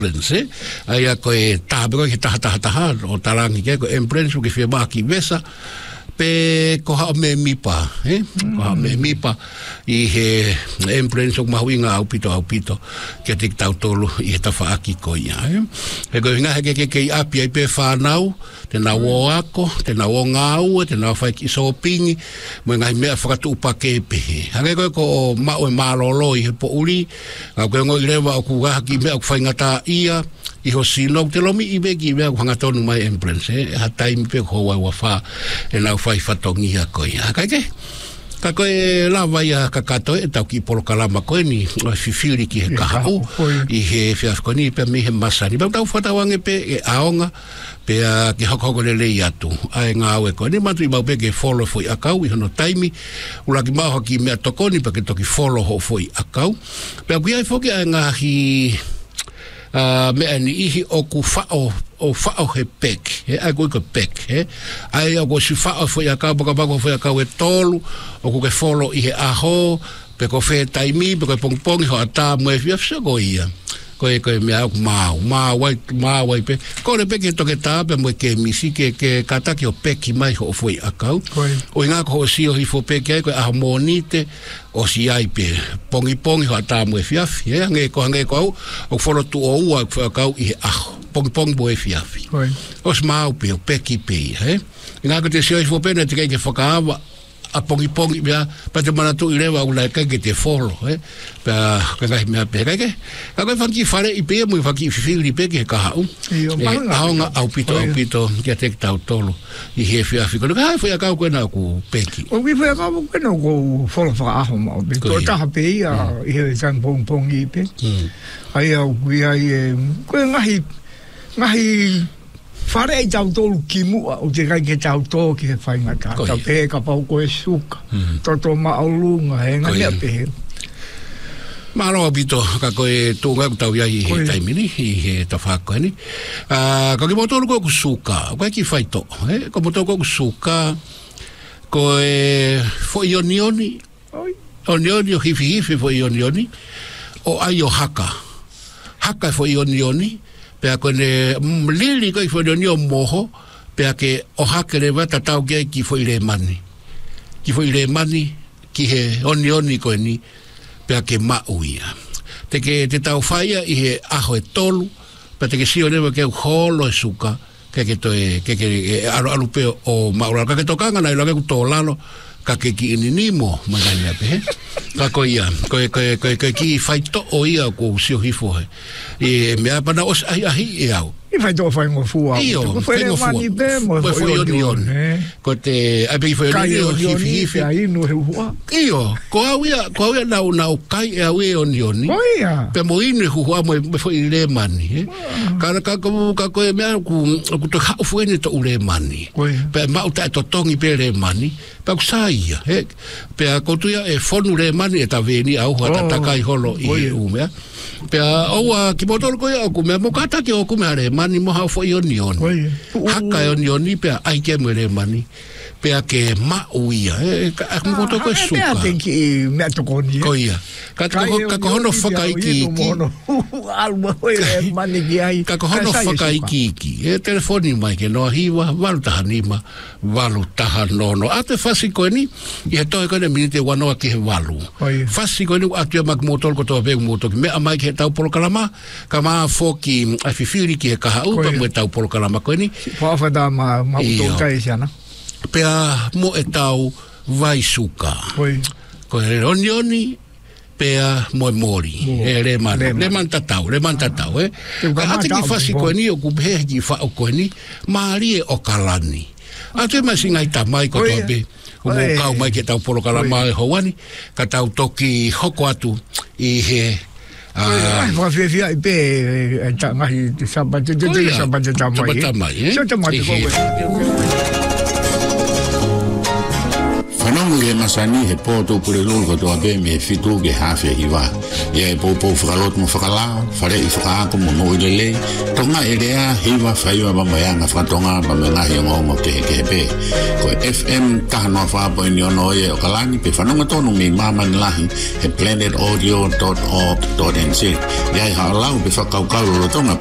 Emprence, ai a koe tāpeko ki taha o tarangi ke ko Emprence ki whi maki vesa pe ko hao me mipa ko hao me mipa i he Emprence o mahuinga au pito ke te tau tolu i he tawhaaki ko ia he ko hinga he ke api ai pe whanau te na wo ako, te na wo ngau te na whai ki sopingi mo ngai mea whakatu upa ke pehe hange koe ko mao e malolo i he po uri ngau koe ngoi lewa o kugaha ki mea ku whaingata ia i ho sino te lomi i beki mea ku hangatonu mai Emprence ha taimi pe ko wai wafa e nau whai whatongi a koe hakaike ka koe lawa ia kakato e tau ki polo kalama koe ni whiwhiri ki he kahau i he whiafko ni pe mi he masani pau tau whatawange pe e aonga pe ki hoko le lei atu ai ngā aue koe ni matu i mau pe ke follow foi akau i hono taimi ulaki mau haki mea tokoni pe ke toki follow ho foi akau pe kui ai foki ai ngā hi mea ni ihi o ku whao he pek ai koe ko pek ai o ko si whao foi akau baka foi akau e tolu o ku ke follow i he aho pe ko whe taimi pe ko pongpongi ho ata mo e whiafsa ko ia koe mea au maa wai pe kore pe ke toke tā pe mo ke misi ke kataki o peki mai ho foi akau o inga ko si o hifo peki ai koe ahamonite o si ai pe pongi ho ata mo e fiafi hange ko au o folo tu o ua akau i he aho pongi mo e fiafi o si maa pe o peki pe inga ko te si o hifo pe na te kei ke whakaawa a pongi mea pa te manatu i rewa u lai kai ke te folo pa kai mea pe kai ka koe whanki whare i pe mo i whanki i whiwhiri pe ke ka hau aonga au pito kia te tau tolo i he whiawhi kono ka hai whai akau koe nau ku peki o ki whai akau koe nau ku folo whakaaho mao pe ko taha pe ia i he san pongi pe ai au kui ai koe ngahi whare ai tau tolu ki mua o te kai ke tau tō ki he whaingata ta pehe ka pau koe suka toto maulunga he ngania pehe Māroa pito ka koe tūnga ku tau iai he taimini i he tawhako ni ka ki motoru koe ku suka koe ki whaito ko motoru koe ku suka koe fo ionioni o hifi fo ionioni o ai o haka fo ionioni pea kone lili koe fo ioni o moho pea ke o hake rewa tatau kia ki fo i le mani ki he oni koe ni pea ke mauia te tau whaia i he aho e tolu pea te ke sio rewa ke holo e suka ke alu peo o maurala ka ke tokanga na ilo ke ku tō lalo ka ke ki ininimo magani ape ka koe ia koe ki whaito o ia ko sio hifo e mea pana os ahi e au i whaito o whaingo fua ko whaingo fua mo foi onion ko te ape i foi onion hifi ko au ia nau kai e au e onion pe mo inu e huhua mo foi le mani ka koe mea ku to hau fuene to ule mani pe mau ta to tongi pe le mani pa kusaia pe kotuia e fonu le mani e ta veni au hata takai holo i umea pe oua ki motor koe au kumea mo kata ki o kumea le mani mo hau fo i onion haka e onioni pe ai ke mo le mani pe ke mauia ka motor koe suka pe ki me tokoni koia ka hono whakaiki ka hono whakaiki e telefoni mai ke noa hiwa walu taha nima walu taha nono ate whasi koe ni i he toe koe ne minite wanoa ki he walu whasi koe ni atu e mak motol ko toa vegu motol mea mai ki he tau polo kalama ka maa fo ki a whiwhiri ki he kaha upa mo e tau polo kalama koe ni whaafata ma utou tai siana pea mo e tau vai suka koe re onioni pea moe mori le man tatau ka ate ki whasi koe ni o kupehe ki wha o koe ni maari e o kalani ate mai singai tamai ko tobe o mo kau mai ke tau polo kalama e houani ka tau toki hoko atu i he whawhiawhia i pe ngahi sabate tamai whanau e le masani he poto pure lo ko to abe me fitu ke hafe hiwa ye po fralot mo frala fare I fra ko mo no le tonga area hiwa faiwa ba maya nga fatonga ba nga he ngo ke be ko FM ta no fa po ni no ye okalani pe fa no to no mi mama lahi he planetaudio.org.nz ya ha lau be fa ka lo tonga